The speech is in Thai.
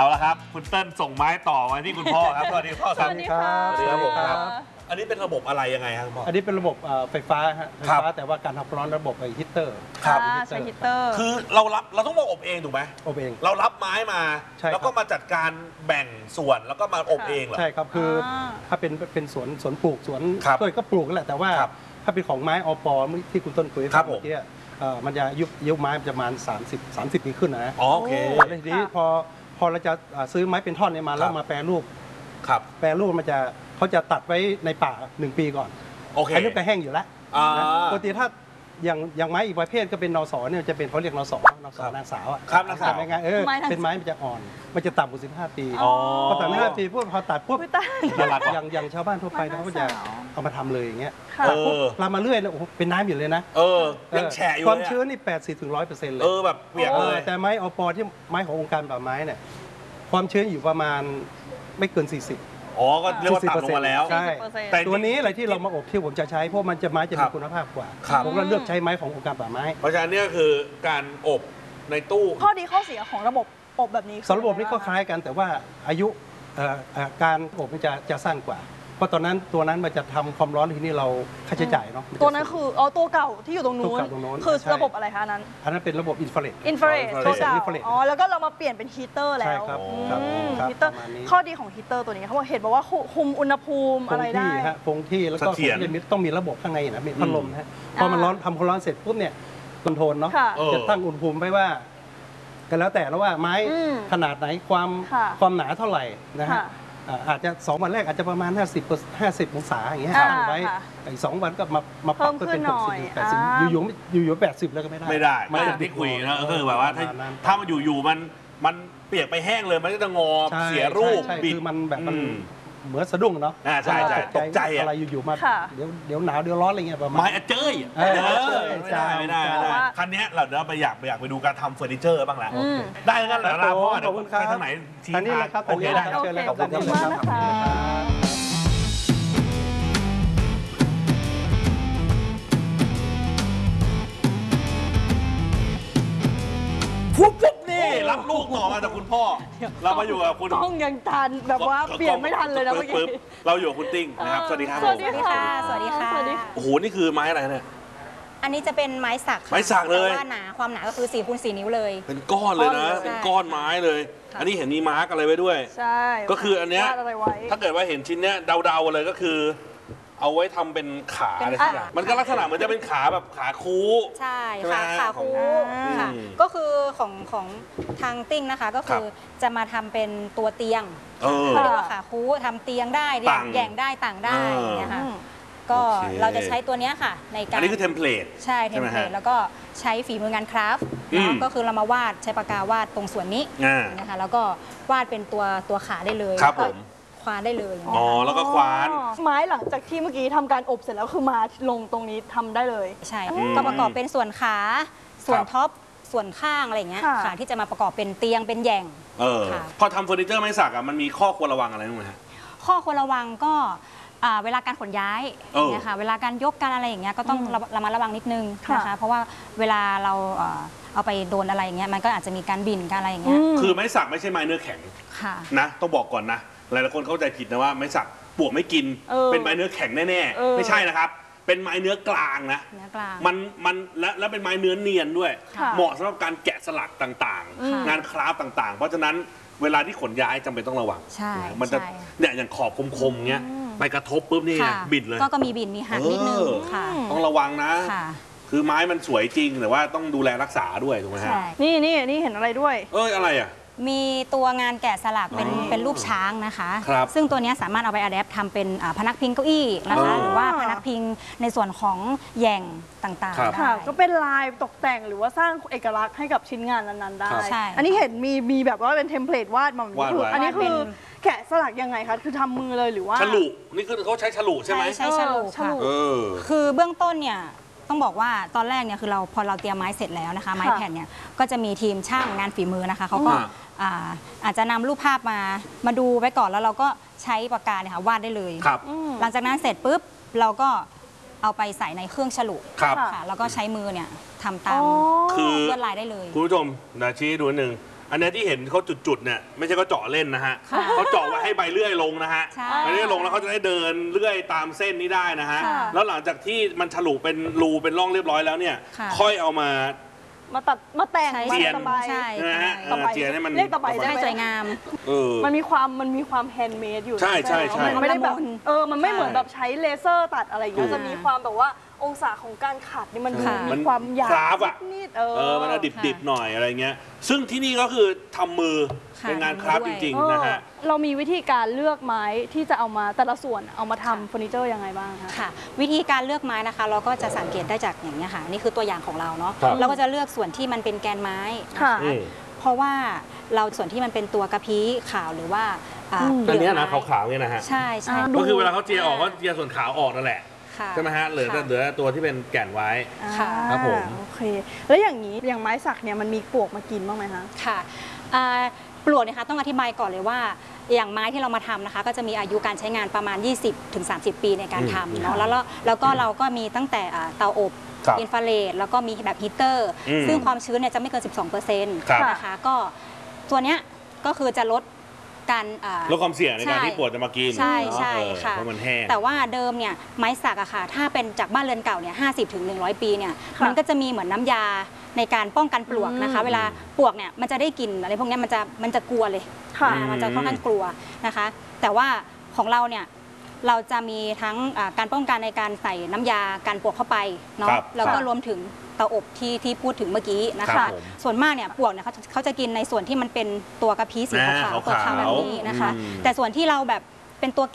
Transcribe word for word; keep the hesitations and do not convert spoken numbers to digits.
เอาละครับคุณเติ้ลส่งไม้ต่อมาที่คุณพ่อครับสวัสดีพ่อครับสวัสดีครับสวัสดีครับผมครับอันนี้เป็นระบบอะไรยังไงครับพ่ออันนี้เป็นระบบไฟฟ้าฮะไฟฟ้าแต่ว่าการทำร้อนระบบไอฮีเตอร์ครับใช้ฮีเตอร์คือเรารับเราต้องมาอบเองถูกไหมอบเองเรารับไม้มาแล้วก็มาจัดการแบ่งส่วนแล้วก็มาอบเองเหรอใช่ครับคือถ้าเป็นเป็นสวนสวนปลูกสวนต้นก็ปลูกแหละแต่ว่าถ้าเป็นของไม้อปอที่คุณต้นคุยเมื่อกี้มันจะยุบยุบไม้ประมาณสามสิบ สามสิบปีขึ้นนะโอเคทีนี้พอพอเราจะซื้อไม้เป็นท่อนนี้มาแล้วมาแปรรูปแปรรูปมันจะเขาจะตัดไว้ในป่าหนึ่งปีก่อนโอเคอันนี้ก็แห้งอยู่แล้วปกติถ้าอย่างอย่างไม้อีกประเภทก็เป็นนสเนี่ยจะเป็นเขาเรียกนสนสนางสาวอ่ะครับนางสาวไงเออเป็นไม้มันจะอ่อนมันจะต่ำกว่าสิบห้าปีพอต่ำกว่าสิบห้าปีพวกพอตัดปุ๊บอย่างอย่างชาวบ้านทั่วไปเขาก็จะเอามาทำเลยอย่างเงี้ยเรามาเรื่อยแล้วโอ้เป็นน้ำอยู่เลยนะเออยังแฉะอยู่ความชื้นนี่แปดสิบถึงร้อยเปอร์เซ็นต์เลยเออแบบเปียกเลยแต่ไม้อปอที่ไม้ขององค์การป่าไม้เนี่ยความชื้นอยู่ประมาณไม่เกินสี่สิบอ๋อก็เรียกว่าต่ำลงมาแล้วใช่แต่ตัวนี้อะไรที่เรามาอบที่ผมจะใช้เพราะมันจะไม้จะมีคุณภาพกว่าผมก็เลือกใช้ไม้ขององค์การป่าไม้เพราะฉะนั้นนี่ก็คือการอบในตู้ข้อดีข้อเสียของระบบอบแบบนี้สองระบบนี้ก็คล้ายกันแต่ว่าอายุการอบมันจะจะสั้นกว่าเพราะตอนนั้นตัวนั้นมันจะทำความร้อนที่นี่เราค่าใช้จ่ายเนาะตัวนั้นคืออ๋อตัวเก่าที่อยู่ตรงนู้นคือระบบอะไรคะนั้นอันนั้นเป็นระบบอินฟราเรดอินฟราเรดตัวเก่าอ๋อแล้วก็เรามาเปลี่ยนเป็นฮีเตอร์แล้วใช่ครับฮีเตอร์ข้อดีของฮีเตอร์ตัวนี้เขาบอกเห็นบอกว่าคุมอุณหภูมิอะไรได้คงที่แล้วก็ต้องมีระบบข้างในนะมีพัดลมนะพอมันร้อนทำความร้อนเสร็จปุ๊บเนี่ยคอนโทรลเนาะจะตั้งอุณหภูมิไว้ว่ากันแล้วแต่แล้วว่าไม้ขนาดไหนความความหนาเท่าไหร่นะฮะอาจจะสองวันแรกอาจจะประมาณห้าสิบ ห้าสิบองศาอย่างเงี้ยตั้งไว้อีกสองวันก็มามาปรับก็เป็นหกสิบ แปดสิบอยู่ๆอยู่ๆแปดสิบแล้วก็ไม่ได้ไม่ได้ไม่ได้ที่คุยนะก็คือแบบว่าถ้าถ้ามันอยู่ๆมันมันเปียกไปแห้งเลยมันก็จะงอเสียรูปบิดคือมันแบบมันเหมือนสะดุ้งเนาะใช่ใช่ตกใจอะไรอยู่ๆมาเดี๋ยวเดี๋ยวหนาวเดี๋ยวร้อนอะไรเงี้ยประมาณไม้เจ้ยไม่ได้ไม่ได้คันนี้เราเดี๋ยวไปอยากไปอยากไปดูการทำเฟอร์นิเจอร์บ้างแหละได้งั้นเหรอครับพ่อเดี๋ยวไปทางไหนชี้ทางโอเคได้ครับขอบคุณมากนะครับปุ๊บปุ๊บนี่รับลูกต่อมาจากคุณพ่อเรามาอยู่กับคุณต้องยังทันแบบว่าเปลี่ยนไม่ทันเลยนะเมื่อกี้เราอยู่กับคุณติ้งนะครับสวัสดีครับสวัสดีค่ะสวัสดีค่ะโอ้โหนี่คือไม้อะไรเนี่ยอันนี้จะเป็นไม้สักไม้สักเลยว่าหนาความหนาก็คือสี่คูณสี่นิ้วเลยเป็นก้อนเลยนะเป็นก้อนไม้เลยอันนี้เห็นมีมาร์กอะไรไว้ด้วยใช่ก็คืออันเนี้ยถ้าเกิดว่าเห็นชิ้นเนี้ยเดาๆเลยก็คือเอาไว้ทำเป็นขาอะไรสักอย่างมันก็ลักษณะเหมือนจะเป็นขาแบบขาคูใช่ขาขาคูค่ะก็คือของของทางติ้งนะคะก็คือจะมาทำเป็นตัวเตียงเขาเรียกว่าขาคูทำเตียงได้แย่งได้ต่างได้เนี่ยค่ะก็เราจะใช้ตัวนี้ค่ะในการอันนี้คือเทมเพลตใช่เทมเพลตแล้วก็ใช้ฝีมืองานคราฟต์ก็คือเรามาวาดใช้ปากกาวาดตรงส่วนนี้นะคะแล้วก็วาดเป็นตัวตัวขาได้เลยครับผมควานได้เลยอ๋อแล้วก็ควานไม้หลังจากที่เมื่อกี้ทำการอบเสร็จแล้วคือมาลงตรงนี้ทำได้เลยใช่ก็ประกอบเป็นส่วนขาส่วนท็อปส่วนข้างอะไรเงี้ยค่ะที่จะมาประกอบเป็นเตียงเป็นแย่งเออพอทำเฟอร์นิเจอร์ไม้สักอ่ะมันมีข้อควรระวังอะไรบ้างไหมฮะข้อควรระวังก็เวลาการขนย้ายเนี่ยค่ะเวลาการยกการอะไรอย่างเงี้ยก็ต้องระมัดระวังนิดนึงนะคะเพราะว่าเวลาเราเอาไปโดนอะไรอย่างเงี้ยมันก็อาจจะมีการบิ่นการอะไรอย่างเงี้ยคือไม้สักไม่ใช่ไม้เนื้อแข็งนะต้องบอกก่อนนะหลายๆคนเข้าใจผิดนะว่าไม้สักปลวกไม่กินเป็นไม้เนื้อแข็งแน่ๆไม่ใช่นะครับเป็นไม้เนื้อกลางนะมันมันและและเป็นไม้เนื้อเนียนด้วยเหมาะสำหรับการแกะสลักต่างๆงานคราฟต่างๆเพราะฉะนั้นเวลาที่ขนย้ายจำเป็นต้องระวังมันจะเนี่ยอย่างขอบคมๆเงี้ยไปกระทบปุ๊บนี่บิดเลยก็มีบิดมีหักนิดนึงค่ะต้องระวังนะคือไม้มันสวยจริงแต่ว่าต้องดูแลรักษาด้วยถูกไหมฮะนี่นี่นี่เห็นอะไรด้วยเอ้ยอะไรอ่ะมีตัวงานแกะสลักเป็นเป็นรูปช้างนะคะซึ่งตัวนี้สามารถเอาไปอัดแอปทำเป็นพนักพิงเก้าอี้นะคะหรือว่าพนักพิงในส่วนของแย่งต่างๆค่ะก็เป็นลายตกแต่งหรือว่าสร้างเอกลักษณ์ให้กับชิ้นงานนั้นๆได้อันนี้เห็นมีมีแบบว่าเป็นเทมเพลตวาดมาแบบนี้อันนี้คือแกะสลักยังไงคะคือทำมือเลยหรือว่าฉลุนี่คือเขาใช้ฉลุใช่ไหมใช้ฉลุค่ะคือเบื้องต้นเนี่ยต้องบอกว่าตอนแรกเนี่ยคือเราพอเราเตรียมไม้เสร็จแล้วนะคะไม้แผ่นเนี่ยก็จะมีทีมช่างงานฝีมือนะคะเขาก็อาจจะนำรูปภาพมามาดูไว้ก่อนแล้วเราก็ใช้ปากกาเนี่ยค่ะวาดได้เลยหลังจากนั้นเสร็จปุ๊บเราก็เอาไปใส่ในเครื่องฉลุค่ะแล้วก็ใช้มือเนี่ยทำตามลวดลายได้เลยคุณผู้ชมนะชี้ดูนิดนึงอันนี้ที่เห็นเขาจุดๆเนี่ยไม่ใช่เขาเจาะเล่นนะฮะเขาเจาะไว้ให้ใบเลื่อยลงนะฮะใบเลื่อยลงแล้วเขาจะได้เดินเลื่อยตามเส้นนี้ได้นะฮะแล้วหลังจากที่มันฉลุเป็นรูเป็นร่องเรียบร้อยแล้วเนี่ยค่อยเอามามาตัดมาแต่งมาตะไบใช่นะฮะเจียนให้มันเรียกตะไบได้สวยงามมันมีความมันมีความแฮนด์เมดอยู่ใช่ใช่ใช่มันไม่ได้แบบเออมันไม่เหมือนแบบใช้เลเซอร์ตัดอะไรอย่างเงี้ยจะมีความแบบว่าองศาของการขัดนี่มันมีความหยาบนิดเออมันดิบๆหน่อยอะไรเงี้ยซึ่งที่นี่ก็คือทำมือเป็นงานคราฟต์จริงๆนะฮะเรามีวิธีการเลือกไม้ที่จะเอามาแต่ละส่วนเอามาทำเฟอร์นิเจอร์ยังไงบ้างคะค่ะวิธีการเลือกไม้นะคะเราก็จะสังเกตได้จากอย่างนี้ค่ะนี่คือตัวอย่างของเราเนาะเราก็จะเลือกส่วนที่มันเป็นแกนไม้เพราะว่าเราส่วนที่มันเป็นตัวกระพี้ขาวหรือว่าอันนี้นะขาวๆเนี่ยนะฮะใช่ใช่ก็คือเวลาเขาเจียออกเขาเจียส่วนขาวออกนั่นแหละใช่ไหมฮะเหลือเหลือตัวที่เป็นแก่นไว้ครับผมโอเคแล้วอย่างนี้อย่างไม้สักเนี่ยมันมีปลวกมากินบ้างไหมคะค่ะปลวกเนี่ยค่ะต้องอธิบายก่อนเลยว่าอย่างไม้ที่เรามาทำนะคะก็จะมีอายุการใช้งานประมาณ ยี่สิบถึงสามสิบ ปีในการทำเนาะแล้วแล้วก็เราก็มีตั้งแต่เตาอบอินฟราเรดแล้วก็มีแบบฮีเตอร์ซึ่งความชื้นเนี่ยจะไม่เกิน สิบสองเปอร์เซ็นต์ นะคะก็ตัวเนี้ยก็คือจะลดการลดความเสี่ยงในการที่ปวดจะมากินใช่ใช่ค่ะเพราะมันแห้งแต่ว่าเดิมเนี่ยไม้สักอะค่ะถ้าเป็นจากบ้านเรือนเก่าเนี่ยห้าสิบถึงหนึ่งร้อยปีเนี่ยมันก็จะมีเหมือนน้ำยาในการป้องกันปลวกนะคะเวลาปลวกเนี่ยมันจะได้กลิ่นอะไรพวกนี้มันจะมันจะกลัวเลยมันจะค่อนข้างกลัวนะคะแต่ว่าของเราเนี่ยเราจะมีทั้งการป้องกันในการใส่น้ำยาการปลวกเข้าไปเนาะแล้วก็รวมถึงเตาอบที่ที่พูดถึงเมื่อกี้นะคะส่วนมากเนี่ยปลวกเนี่ยเขาเขาจะกินในส่วนที่มันเป็นตัวกระพี้สีขาวๆตัวขาวแบบนี้นะคะแต่ส่วนที่เราแบบเป็นตัว